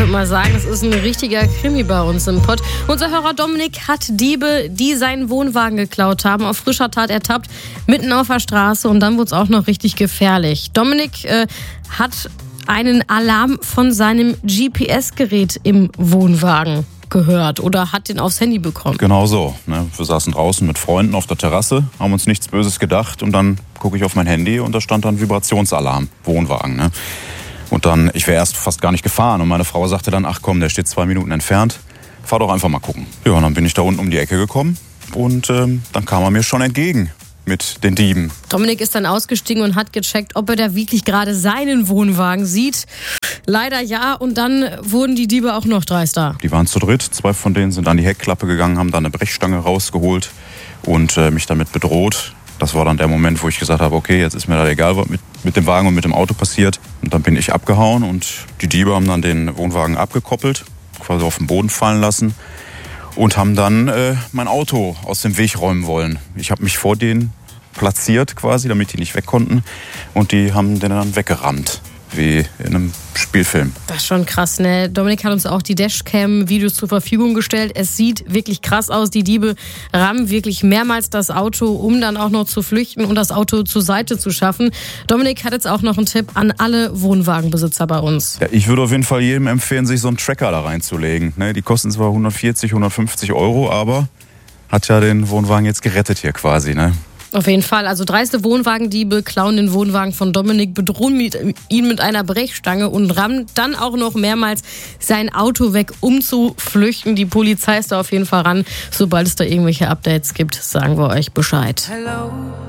würde mal sagen, das ist ein richtiger Krimi bei uns im Pott. Unser Hörer Dominik hat Diebe, die seinen Wohnwagen geklaut haben, auf frischer Tat ertappt, mitten auf der Straße, und dann wurde es auch noch richtig gefährlich. Dominik hat einen Alarm von seinem GPS-Gerät im Wohnwagen gehört oder hat den aufs Handy bekommen. Genau so. Ne? Wir saßen draußen mit Freunden auf der Terrasse, haben uns nichts Böses gedacht, und dann gucke ich auf mein Handy und da stand dann Vibrationsalarm, Wohnwagen. Ne? Und dann, ich wäre erst fast gar nicht gefahren, und meine Frau sagte dann, ach komm, der steht 2 Minuten entfernt, fahr doch einfach mal gucken. Ja, und dann bin ich da unten um die Ecke gekommen und dann kam er mir schon entgegen mit den Dieben. Dominik ist dann ausgestiegen und hat gecheckt, ob er da wirklich gerade seinen Wohnwagen sieht. Leider ja, und dann wurden die Diebe auch noch dreister. Die waren zu dritt, 2 von denen sind an die Heckklappe gegangen, haben dann eine Brechstange rausgeholt und mich damit bedroht. Das war dann der Moment, wo ich gesagt habe, okay, jetzt ist mir da egal, was mit dem Wagen und mit dem Auto passiert. Und dann bin ich abgehauen und die Diebe haben dann den Wohnwagen abgekoppelt, quasi auf den Boden fallen lassen und haben dann mein Auto aus dem Weg räumen wollen. Ich habe mich vor denen platziert quasi, damit die nicht weg konnten, und die haben den dann weggerammt, wie in einem Spielfilm. Das ist schon krass, ne? Dominik hat uns auch die Dashcam-Videos zur Verfügung gestellt. Es sieht wirklich krass aus. Die Diebe rammen wirklich mehrmals das Auto, um dann auch noch zu flüchten und das Auto zur Seite zu schaffen. Dominik hat jetzt auch noch einen Tipp an alle Wohnwagenbesitzer bei uns. Ja, ich würde auf jeden Fall jedem empfehlen, sich so einen Tracker da reinzulegen. Ne? Die kosten zwar 140, 150 Euro, aber hat ja den Wohnwagen jetzt gerettet hier quasi, ne? Auf jeden Fall. Also dreiste Wohnwagendiebe klauen den Wohnwagen von Dominik, bedrohen ihn mit einer Brechstange und rammen dann auch noch mehrmals sein Auto weg, um zu flüchten. Die Polizei ist da auf jeden Fall ran. Sobald es da irgendwelche Updates gibt, sagen wir euch Bescheid. Hello.